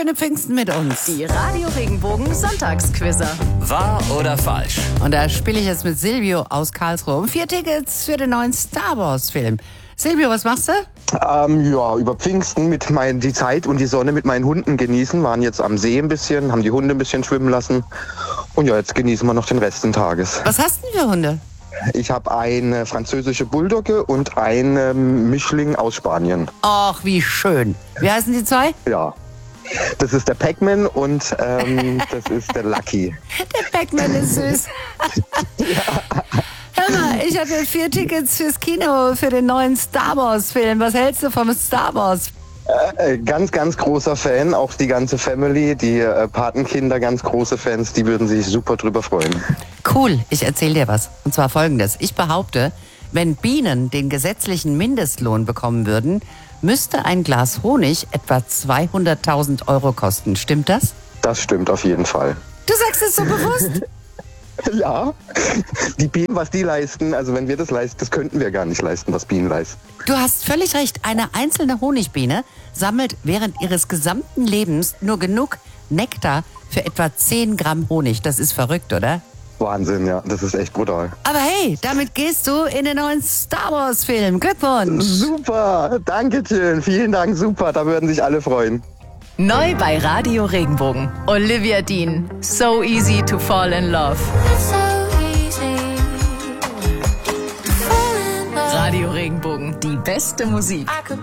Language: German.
Schöne Pfingsten mit uns. Die Radio Regenbogen Sonntagsquizzer. Wahr oder falsch? Und da spiele ich jetzt mit Silvio aus Karlsruhe um 4 Tickets für den neuen Star Wars Film. Silvio, was machst du? Über Pfingsten die Zeit und die Sonne mit meinen Hunden genießen. Waren jetzt am See ein bisschen, haben die Hunde ein bisschen schwimmen lassen. Und ja, jetzt genießen wir noch den Rest des Tages. Was hast du denn für Hunde? Ich habe eine französische Bulldogge und einen Mischling aus Spanien. Ach, wie schön. Wie heißen die zwei? Ja, das ist der Pac-Man und das ist der Lucky. Der Pac-Man ist süß. Hör mal, ich habe 4 Tickets fürs Kino für den neuen Star Wars Film. Was hältst du vom Star Wars? Ganz, ganz großer Fan, auch die ganze Family, die Patenkinder, ganz große Fans, die würden sich super drüber freuen. Cool, ich erzähle dir was. Und zwar Folgendes. Ich behaupte, wenn Bienen den gesetzlichen Mindestlohn bekommen würden, müsste ein Glas Honig etwa 200.000 Euro kosten. Stimmt das? Das stimmt auf jeden Fall. Du sagst es so bewusst. Ja, die Bienen, was die leisten, also wenn wir das leisten, das könnten wir gar nicht leisten, was Bienen leisten. Du hast völlig recht. Eine einzelne Honigbiene sammelt während ihres gesamten Lebens nur genug Nektar für etwa 10 Gramm Honig. Das ist verrückt, oder? Wahnsinn, ja, das ist echt brutal. Aber hey, damit gehst du in den neuen Star Wars Film. Glückwunsch! Super, danke schön, vielen Dank, super, da würden sich alle freuen. Neu bei Radio Regenbogen. Olivia Dean. So easy to fall in love. Radio Regenbogen. Die beste Musik.